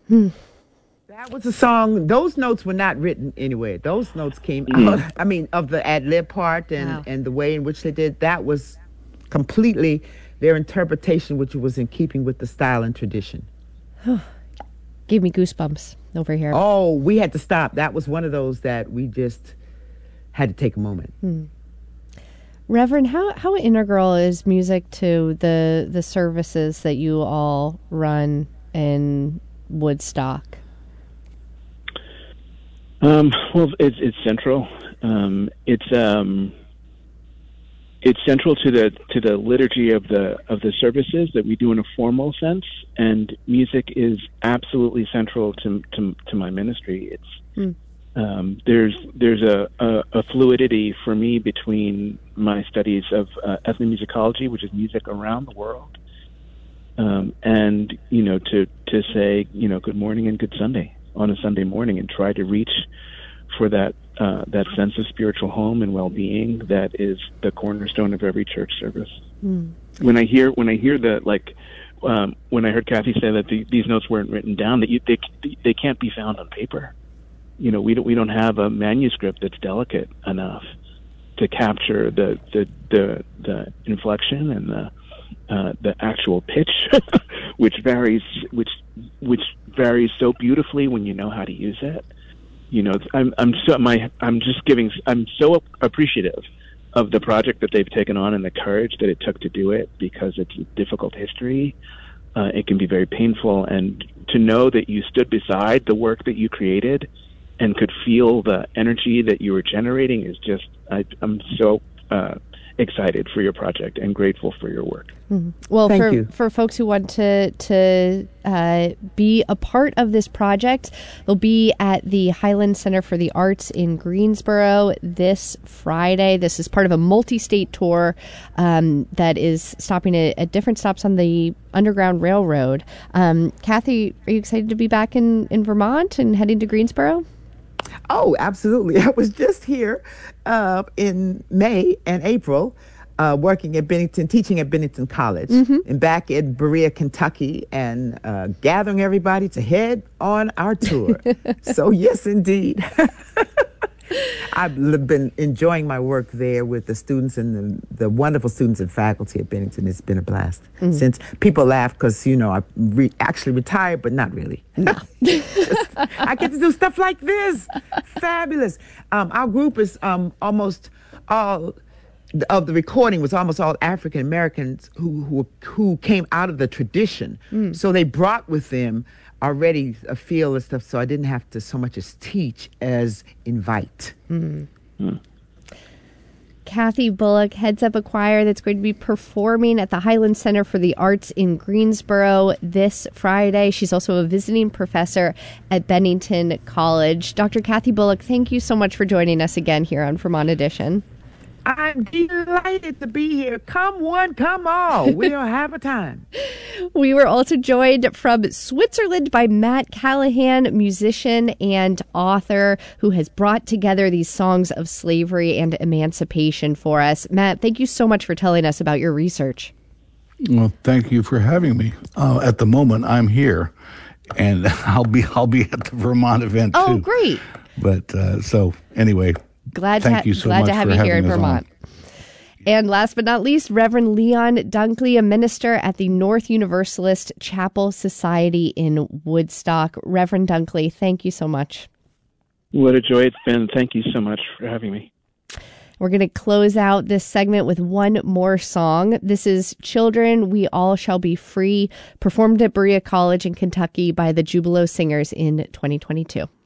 That was a song. Those notes were not written anyway. Those notes came out, I mean, of the ad lib part and the way in which they did, that was completely their interpretation, which was in keeping with the style and tradition. Gave me goosebumps over here. Oh, we had to stop. That was one of those that we just had to take a moment. Reverend, how integral is music to the services that you all run in Woodstock? Well, it's central. It's central to the liturgy of the services that we do in a formal sense, and music is absolutely central to my ministry. It's there's a fluidity for me between my studies of ethnomusicology, which is music around the world, and to say good morning and good Sunday on a Sunday morning, and try to reach for that sense of spiritual home and well-being that is the cornerstone of every church service. When I hear when I heard Kathy say that these notes weren't written down, that they can't be found on paper. We don't have a manuscript that's delicate enough to capture the inflection and the actual pitch, which varies so beautifully when you know how to use it. I'm so appreciative of the project that they've taken on and the courage that it took to do it, because it's a difficult history. It can be very painful, and to know that you stood beside the work that you created and could feel the energy that you were generating is just, I'm so excited for your project and grateful for your work. Well, for folks who want to be a part of this project, they'll be at the Highland Center for the Arts in Greensboro this Friday. This is part of a multi-state tour that is stopping at different stops on the Underground Railroad. Kathy, are you excited to be back in Vermont and heading to Greensboro? Oh, absolutely. I was just here in May and April working at Bennington, teaching at Bennington College, and back in Berea, Kentucky, and gathering everybody to head on our tour. So, yes, indeed. I've been enjoying my work there with the students and the wonderful students and faculty at Bennington. It's been a blast. Since people laugh because, I actually retired, but not really. No. I get to do stuff like this. Fabulous. Our group is almost all of the recording was almost all African Americans who came out of the tradition. So they brought with them already a feel and stuff, so I didn't have to so much as teach as invite. Kathy Bullock heads up a choir that's going to be performing at the Highland Center for the Arts in Greensboro this Friday. She's also a visiting professor at Bennington College. Dr. Kathy Bullock, thank you so much for joining us again here on Vermont Edition. I'm delighted to be here. Come one, come all. We'll have a time. We were also joined from Switzerland by Matt Callahan, musician and author, who has brought together these songs of slavery and emancipation for us. Matt, thank you so much for telling us about your research. Well, thank you for having me. At the moment, I'm here, and I'll be at the Vermont event too. Oh, great! But so anyway. Glad to have you here in Vermont. And last but not least, Reverend Leon Dunkley, a minister at the North Universalist Chapel Society in Woodstock. Reverend Dunkley, thank you so much. What a joy it's been. Thank you so much for having me. We're going to close out this segment with one more song. This is Children, We All Shall Be Free, performed at Berea College in Kentucky by the Jubilo Singers in 2022.